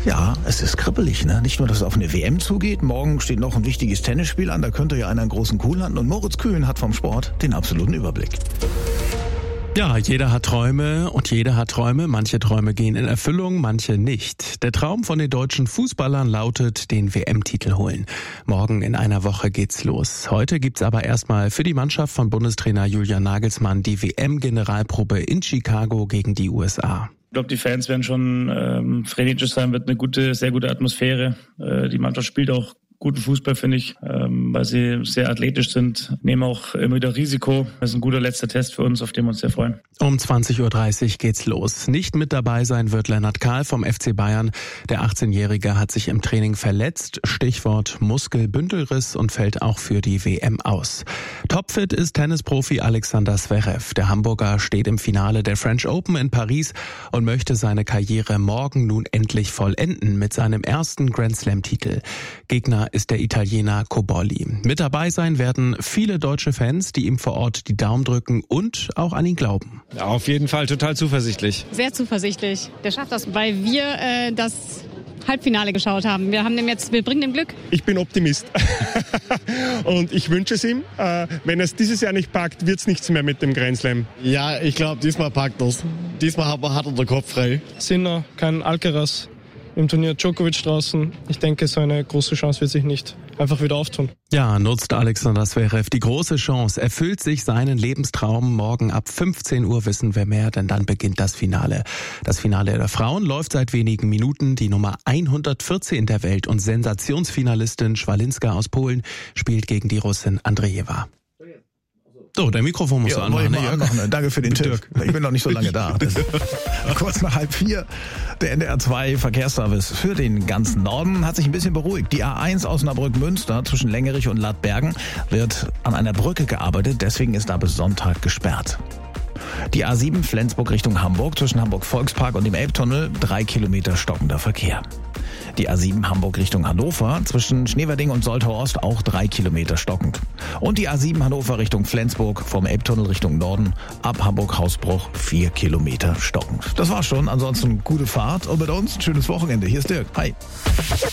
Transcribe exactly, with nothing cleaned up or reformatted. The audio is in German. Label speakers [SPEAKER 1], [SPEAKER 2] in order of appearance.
[SPEAKER 1] Ja, es ist kribbelig, ne? Nicht nur, dass es auf eine W M zugeht, morgen steht noch ein wichtiges Tennisspiel an, da könnte ja einer einen großen Coup landen und Moritz Kühn hat vom Sport den absoluten Überblick.
[SPEAKER 2] Ja, jeder hat Träume und jeder hat Träume. Manche Träume gehen in Erfüllung, manche nicht. Der Traum von den deutschen Fußballern lautet, den W M-Titel holen. Morgen in einer Woche geht's los. Heute gibt's aber erstmal für die Mannschaft von Bundestrainer Julian Nagelsmann die W M-Generalprobe in Chicago gegen die U S A.
[SPEAKER 3] Ich glaube, die Fans werden schon ähm, frenetisch sein, wird eine gute, sehr gute Atmosphäre. Äh, die Mannschaft spielt auch guten Fußball, finde ich, ähm, weil sie sehr athletisch sind, nehmen auch immer wieder Risiko. Das ist ein guter letzter Test für uns, auf den wir uns sehr freuen.
[SPEAKER 2] Um zwanzig Uhr dreißig geht's los. Nicht mit dabei sein wird Lennart Kahl vom F C Bayern. Der achtzehnjährige hat sich im Training verletzt, Stichwort Muskelbündelriss, und fällt auch für die W M aus. Topfit ist Tennisprofi Alexander Zverev. Der Hamburger steht im Finale der French Open in Paris und möchte seine Karriere morgen nun endlich vollenden mit seinem ersten Grand-Slam-Titel. Gegner ist der Italiener Cobolli. Mit dabei sein werden viele deutsche Fans, die ihm vor Ort die Daumen drücken und auch an ihn glauben.
[SPEAKER 4] Ja, auf jeden Fall total zuversichtlich.
[SPEAKER 5] Sehr zuversichtlich. Der schafft das, weil wir äh, das Halbfinale geschaut haben. Wir haben dem jetzt, wir bringen dem Glück.
[SPEAKER 6] Ich bin Optimist und ich wünsche es ihm. Äh, wenn er es dieses Jahr nicht packt, wird es nichts mehr mit dem Grand Slam.
[SPEAKER 7] Ja, ich glaube, diesmal packt er es. Diesmal hat, hat er den Kopf frei.
[SPEAKER 8] Sinner, kein Alcaraz. Im Turnier Djokovic draußen. Ich denke, so eine große Chance wird sich nicht einfach wieder auftun.
[SPEAKER 2] Ja, nutzt Alexander Zverev die große Chance, erfüllt sich seinen Lebenstraum. Morgen ab fünfzehn Uhr wissen wir mehr, denn dann beginnt das Finale. Das Finale der Frauen läuft seit wenigen Minuten. Die Nummer hundertvierzehn der Welt und Sensationsfinalistin Schwalinska aus Polen spielt gegen die Russin Andrejewa. So, der Mikrofon muss
[SPEAKER 1] ja,
[SPEAKER 2] anmachen.
[SPEAKER 1] Ne, anmachen. Danke für den Tipp. Ich bin noch nicht so lange da. Kurz nach halb vier. Der N D R zwei Verkehrsservice für den ganzen Norden hat sich ein bisschen beruhigt. Die A eins Osnabrück-Münster zwischen Längerich und Ladbergen wird an einer Brücke gearbeitet. Deswegen ist da bis Sonntag gesperrt. Die A sieben Flensburg Richtung Hamburg zwischen Hamburg-Volkspark und dem Elbtunnel drei Kilometer stockender Verkehr. Die A sieben Hamburg Richtung Hannover zwischen Schneverding und Soltau Ost auch drei Kilometer stockend. Und die A sieben Hannover Richtung Flensburg vom Elbtunnel Richtung Norden ab Hamburg-Hausbruch vier Kilometer stockend. Das war's schon. Ansonsten gute Fahrt und mit uns ein schönes Wochenende. Hier ist Dirk. Hi.